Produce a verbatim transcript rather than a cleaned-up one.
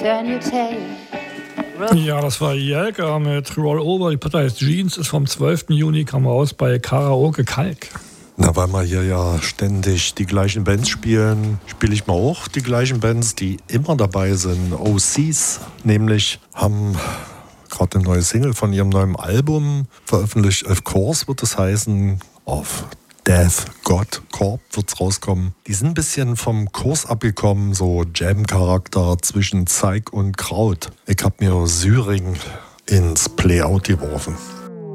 turn your tail. Ja, das war Jelka mit Roll Over. Die Platte heißt Jeans, ist vom zwölften Juni, kam raus bei Karaoke Kalk. Na, weil wir hier ja ständig die gleichen Bands spielen, spiele ich mal auch die gleichen Bands, die immer dabei sind. O Cs, nämlich haben gerade eine neue Single von ihrem neuen Album veröffentlicht. Of Course wird es heißen, auf Death God Corp wird's rauskommen. Die sind ein bisschen vom Kurs abgekommen, so Jam-Charakter zwischen Zeig und Kraut. Ich hab mir Syring ins Playout geworfen.